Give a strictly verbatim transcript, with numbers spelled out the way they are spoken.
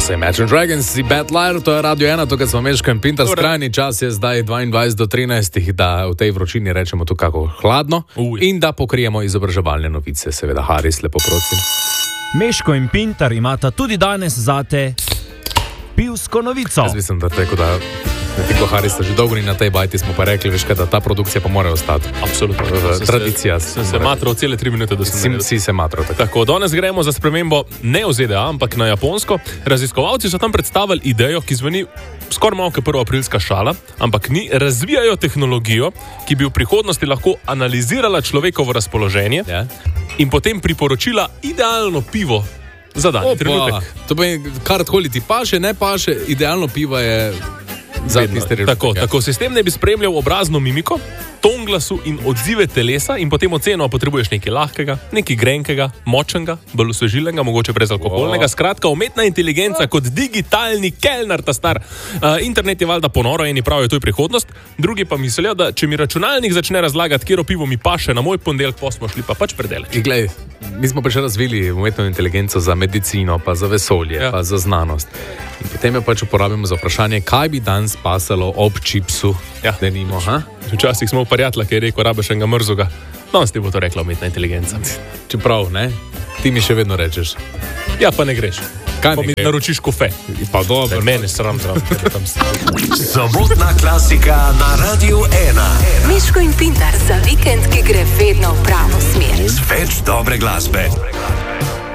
To se je Imagine Dragons, The Bad Liar, to je Radio ena, tukaj smo Meško in Pintar. Skrajni čas je zdaj dvaindvajset do trinajst, da v tej vročini rečemo to kako hladno Uj. in da pokrijemo izobraževalne novice. Seveda, Haris, lepo prosim. Meško in Pintar imata tudi danes zate pivsko novico. Jaz mislim, da teko, da Tiko Harisa že dolgo ni na tej bajti, smo pa rekli, veš kaj, da ta produkcija pa mora ostati. Absolutno. Tradicija. Sem se matral cele tri minute, da sem Sim, si se matral. Tako. tako, danes gremo za spremembo ne v Z D A, ampak na Japonsko. Raziskovalci so tam predstavili idejo, ki zveni skoraj malo kot prvoaprilska šala, ampak ni, razvijajo tehnologijo, ki bi v prihodnosti lahko analizirala človekovo razpoloženje ja. in potem priporočila idealno pivo za dan. Trenutek. To pa je, kar takoli ti paše, ne paše, idealno pivo je... Tako, tako, sistem ne bi spremljal obrazno mimiko, ton glasu in odzive telesa in potem oceno, potrebuješ nekaj lahkega, nekaj grenkega, močnega, bolj osvežilnega, mogoče brezalkoholnega. Skratka, umetna inteligenca kot digitalni kelner, ta star. Uh, internet je valjda ponoro, eni pravijo, to je prihodnost, drugi pa mislijo, da če mi računalnik začne razlagati, kjero pivo mi paše na moj ponedeljek, pa smo šli pa pač predeleč. Glej, mi smo pa še razvili umetno inteligenco za medicino, pa za vesolje, ja. pa za znanost. In potem jo pač uporabimo za vprašanje, kaj bi danes pasalo ob čipsu, ja. da nimo, ha? Včasih smo v prijatelja, ki je rekel, rabiš enega mrzoga. Danes ti bo to rekla umetna inteligenca. Čeprav, ne? Ti mi še vedno rečeš. Ja, pa ne greš. Kaj pa mi gre? Naročiš kofe. Pa dobro. Mene sram zram. Sobotna klasika na Radiu ena. Meško in Pintar za vikend, ki gre vedno v pravo smer. Več dobre glasbe.